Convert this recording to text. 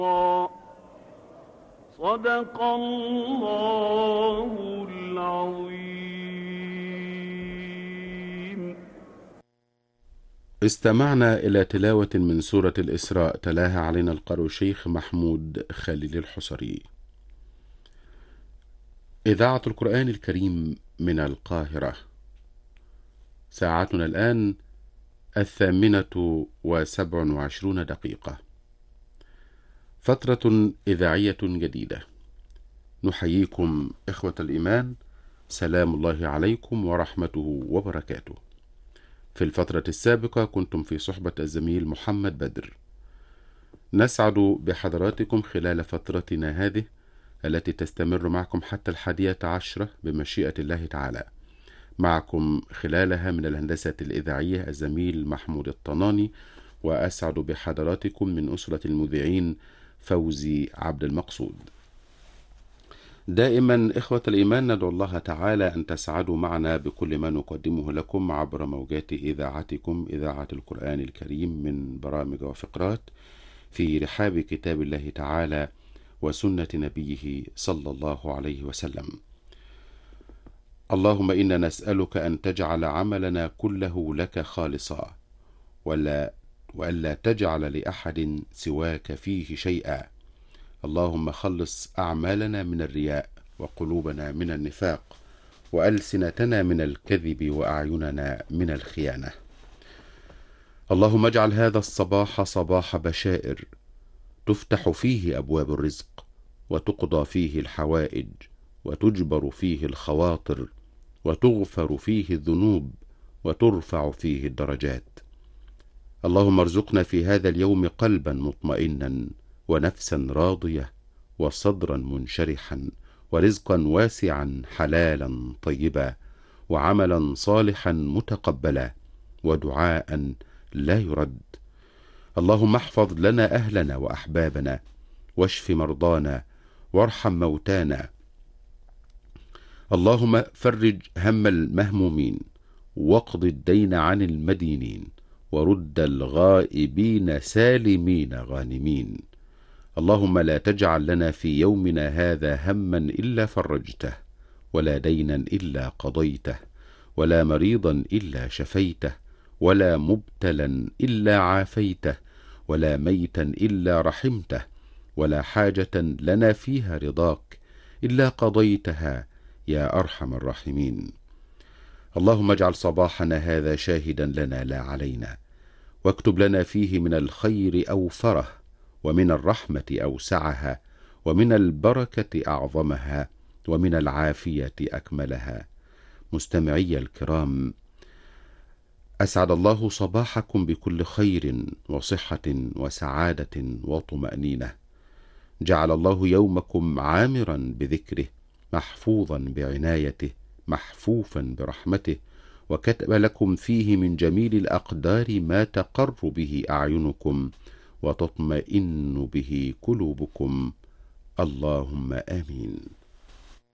صدق الله العظيم. استمعنا إلى تلاوة من سورة الإسراء تلاها علينا القارئ الشيخ محمود خليل الحصري. إذاعة القرآن الكريم من القاهرة. ساعتنا الآن 8:27. فترة إذاعية جديدة. نحييكم إخوة الإيمان، سلام الله عليكم ورحمته وبركاته. في الفترة السابقة كنتم في صحبة الزميل محمد بدر. نسعد بحضراتكم خلال فترتنا هذه التي تستمر معكم حتى 11 بمشيئة الله تعالى. معكم خلالها من الهندسة الإذاعية الزميل محمود الطناني، وأسعد بحضراتكم من أسرة المذيعين فوزي عبد المقصود. دائما إخوة الإيمان ندعو الله تعالى أن تسعدوا معنا بكل ما نقدمه لكم عبر موجات إذاعتكم إذاعة القرآن الكريم من برامج وفقرات في رحاب كتاب الله تعالى وسنة نبيه صلى الله عليه وسلم. اللهم إنا نسألك أن تجعل عملنا كله لك خالصا، وألا تجعل لأحد سواك فيه شيئا. اللهم خلص أعمالنا من الرياء، وقلوبنا من النفاق، وألسنتنا من الكذب، وأعيننا من الخيانة. اللهم اجعل هذا الصباح صباح بشائر تفتح فيه أبواب الرزق، وتقضى فيه الحوائج، وتجبر فيه الخواطر، وتغفر فيه الذنوب، وترفع فيه الدرجات. اللهم ارزقنا في هذا اليوم قلبا مطمئنا، ونفسا راضية، وصدرا منشرحا، ورزقا واسعا حلالا طيبا، وعملا صالحا متقبلا، ودعاء لا يرد. اللهم احفظ لنا أهلنا وأحبابنا، واشف مرضانا، وارحم موتانا. اللهم فرج هم المهمومين، واقض الدين عن المدينين، ورد الغائبين سالمين غانمين. اللهم لا تجعل لنا في يومنا هذا هما إلا فرجته، ولا دينا إلا قضيته، ولا مريضا إلا شفيته، ولا مبتلا إلا عافيته، ولا ميتا إلا رحمته، ولا حاجة لنا فيها رضاك إلا قضيتها يا أرحم الراحمين. اللهم اجعل صباحنا هذا شاهدا لنا لا علينا، واكتب لنا فيه من الخير أوفره، ومن الرحمة أوسعها، ومن البركة أعظمها، ومن العافية أكملها. مستمعي الكرام، أسعد الله صباحكم بكل خير وصحة وسعادة وطمأنينة. جعل الله يومكم عامرا بذكره، محفوظا بعنايته، محفوفا برحمته، وكتب لكم فيه من جميل الأقدار ما تقر به أعينكم، وتطمئن به قلوبكم. اللهم آمين.